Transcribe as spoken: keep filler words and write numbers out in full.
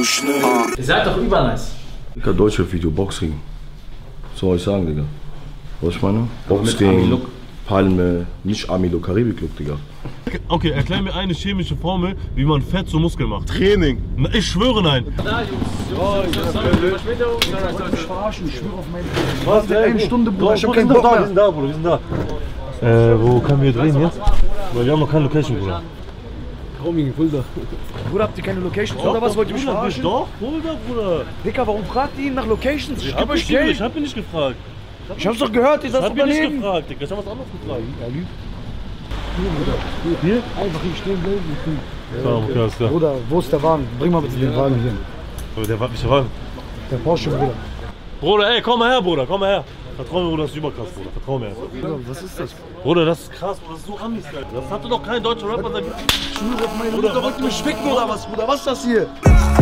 schnell. Ihr seid doch übernice. Digga, Deutschrap-Video, Boxring. Was soll ich sagen, Digga? Was ich meine? Boxring, Palme, nicht Army-Look, Karibik-Look, Digga. Okay, erklär mir eine chemische Formel, wie man Fett zu Muskeln macht. Training. Na, ich schwöre nein. Da, Jungs. Jungs, Verspätung. Ich verarschen, ich schwöre auf meine... Was? Eine Stunde, Bruder, ich hab keinen Bock da, mehr. wir sind da, Bruder, wir sind da. Äh, wo können wir drehen jetzt? Weil wir haben noch keine Location, Bruder. Roaming, Fulda. Bruder, habt ihr keine Locations oder was? Wollt ihr mich verarschen? Doch, Fulda, Bruder. Dicker, warum fragt ihr ihn nach Locations? Ich Ich geb hab, euch nicht, Geld. ich hab ihn nicht gefragt. Ich hab's doch gehört, ihr Ich seid hab ihn nicht Unternehmen. gefragt, Digga. Ich hab was anderes gefragt. Er lügt. Hier, Bruder. Hier? Einfach hier stehen bleiben. Ja, okay, alles klar. Bruder, wo ist der Wagen? Bring mal bitte den Wagen hier. Aber der war nicht Wagen. Der Porsche, Bruder. Bruder, ey, komm mal her, Bruder, komm mal her. Vertrau mir, Bruder, das ist überkrass, Bruder. Vertrau mir. Bruder, was ist das? Bruder, das ist krass, Bruder, das ist so Amis, geil. Das hatte doch kein deutscher Rapper seit... Ich schwöre auf meine Mutter, wollt ihr mich ficken oder was, Bruder? Was ist das hier?